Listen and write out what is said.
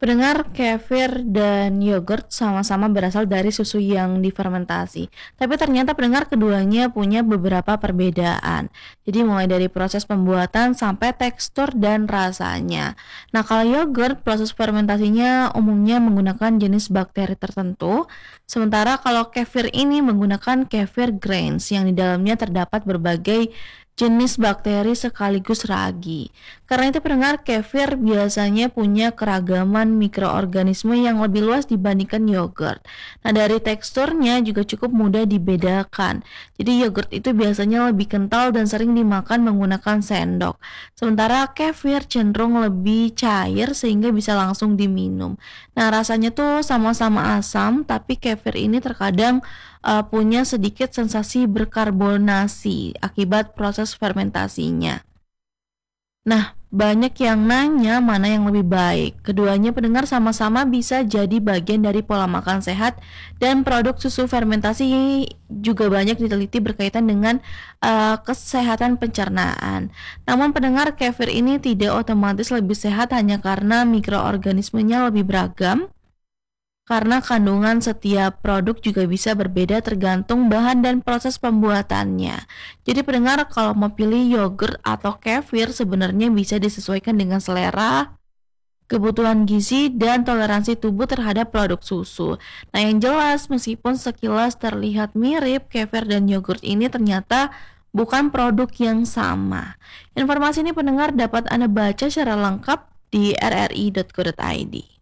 Pendengar kefir dan yogurt sama-sama berasal dari susu yang difermentasi. Tapi ternyata pendengar keduanya punya beberapa perbedaan. Jadi mulai dari proses pembuatan sampai tekstur dan rasanya. Nah, kalau yogurt proses fermentasinya umumnya menggunakan jenis bakteri tertentu, sementara kalau kefir ini menggunakan kefir grains yang di dalamnya terdapat berbagai jenis bakteri sekaligus ragi. Karena itu pendengar kefir biasanya punya keragaman mikroorganisme yang lebih luas dibandingkan yogurt. Nah, dari teksturnya juga cukup mudah dibedakan. Jadi yogurt itu biasanya lebih kental dan sering dimakan menggunakan sendok. Sementara kefir cenderung lebih cair sehingga bisa langsung diminum. Nah, rasanya tuh sama-sama asam, tapi kefir ini terkadang punya sedikit sensasi berkarbonasi akibat proses fermentasinya. Nah, banyak yang nanya mana yang lebih baik. Keduanya pendengar sama-sama bisa jadi bagian dari pola makan sehat dan produk susu fermentasi juga banyak diteliti berkaitan dengan kesehatan pencernaan. Namun pendengar kefir ini tidak otomatis lebih sehat hanya karena mikroorganismenya lebih beragam. Karena kandungan setiap produk juga bisa berbeda tergantung bahan dan proses pembuatannya. Jadi pendengar kalau mau pilih yogurt atau kefir sebenarnya bisa disesuaikan dengan selera, kebutuhan gizi, dan toleransi tubuh terhadap produk susu. Nah, yang jelas meskipun sekilas terlihat mirip, kefir dan yogurt ini ternyata bukan produk yang sama. Informasi ini pendengar dapat Anda baca secara lengkap di rri.co.id.